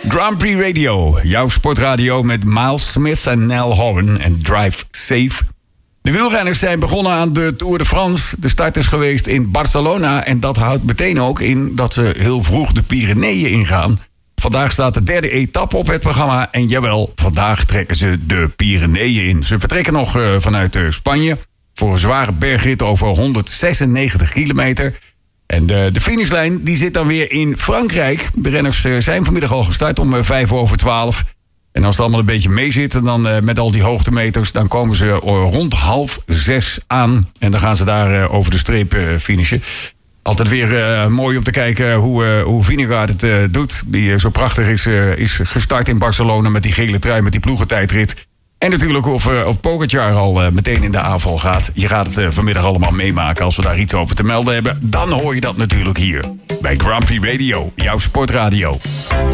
Grand Prix Radio, jouw sportradio met Miles Smith en Nell Horan en Drive Safe. De wielrenners zijn begonnen aan de Tour de France. De start is geweest in Barcelona en dat houdt meteen ook in dat ze heel vroeg de Pyreneeën ingaan. Vandaag staat de derde etappe op het programma en jawel, vandaag trekken ze de Pyreneeën in. Ze vertrekken nog vanuit Spanje voor een zware bergrit over 196 kilometer. En de finishlijn die zit dan weer in Frankrijk. De renners zijn vanmiddag al gestart om 5:05. En als het allemaal een beetje meezit, dan met al die hoogtemeters, dan komen ze rond 5:30 aan. En dan gaan ze daar over de streep finishen. Altijd weer mooi om te kijken hoe Vingegaard het doet. Die zo prachtig is gestart in Barcelona met die gele trui, met die ploegentijdrit. En natuurlijk of Pogačar al meteen in de aanval gaat. Je gaat het vanmiddag allemaal meemaken. Als we daar iets over te melden hebben, dan hoor je dat natuurlijk hier. Bij Grand Prix Radio, jouw sportradio.